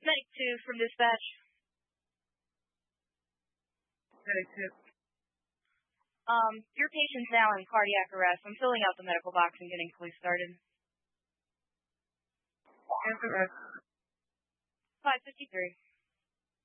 Medic 2 from dispatch. Medic 2. Your patient's now in cardiac arrest. I'm filling out the medical box and getting police started. Answer 553.